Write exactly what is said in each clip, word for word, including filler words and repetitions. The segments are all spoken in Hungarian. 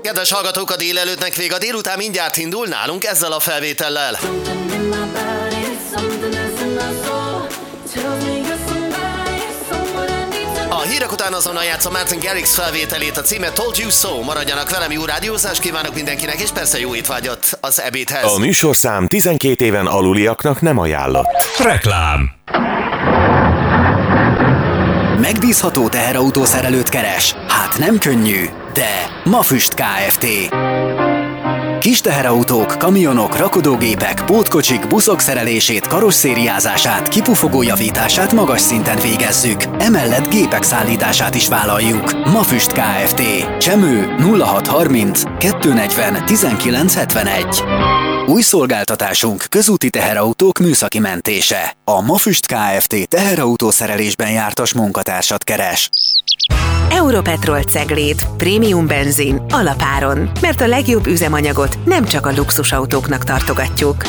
Kedves hallgatók, a délelőttnek vég, a délután mindjárt indul nálunk ezzel a felvétellel. A hírek után azonnal játszom Martin Garrix felvételét, a címe Told You So. Maradjanak velem, jó rádiózást kívánok mindenkinek, és persze jó étvágyat az ebédhez. A műsorszám tizenkét éven aluliaknak nem ajánlott. Reklám. Megbízható teherautószerelőt keres? Hát nem könnyű, de Mafüst Kft. Kis teherautók, kamionok, rakodógépek, pótkocsik, buszok szerelését, karosszériázását, kipufogó javítását magas szinten végezzük. Emellett gépek szállítását is vállaljuk. Mafüst Kft. Csemő nulla hat harminc kettőszáznegyven tizenkilenc hetvenegy. Új szolgáltatásunk közúti teherautók műszaki mentése. A Mafüst Kft. Teherautószerelésben jártas munkatársat keres. Europetrol Cegléd. Prémium benzin. Alapáron. Mert a legjobb üzemanyagot nem csak a luxusautóknak tartogatjuk.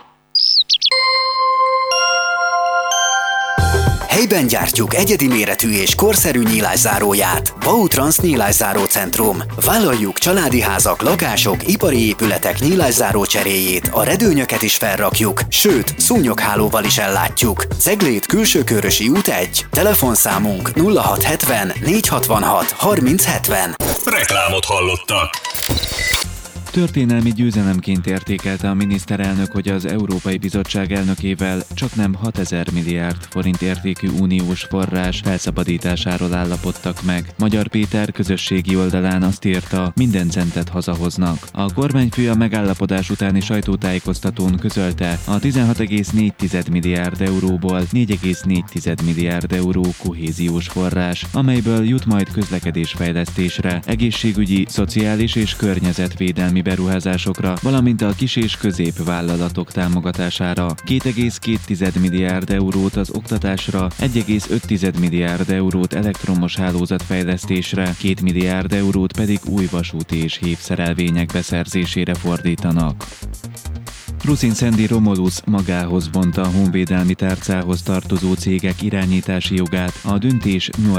Helyben gyártjuk egyedi méretű és korszerű nyílászáróját. Bautrans Nyílászáró Centrum. Vállaljuk családi házak, lakások, ipari épületek nyílászáró cseréjét, a redőnyöket is felrakjuk, sőt, szúnyoghálóval is ellátjuk. Cegléd Külsőkörösi út egy. Telefonszámunk nulla hat hetven négy hatvanhat harminc hetven. Reklámot hallottak. Történelmi győzelemként értékelte a miniszterelnök, hogy az Európai Bizottság elnökével csaknem hatezer milliárd forint értékű uniós forrás felszabadításáról állapodtak meg. Magyar Péter közösségi oldalán azt írta, minden centet hazahoznak. A kormányfő a megállapodás utáni sajtótájékoztatón közölte, a tizenhat egész négy milliárd euróból négy egész négy milliárd euró kohéziós forrás, amelyből jut majd közlekedésfejlesztésre, egészségügyi, szociális és környezetvédelmi beruházásokra, valamint a kis- és középvállalatok támogatására. két egész két milliárd eurót az oktatásra, egy egész öt milliárd eurót elektromos hálózatfejlesztésre, két milliárd eurót pedig új vasúti és hévszerelvények beszerzésére fordítanak. Rusin Szendi Romulus magához vonta a honvédelmi tárcához tartozó cégek irányítási jogát, a döntés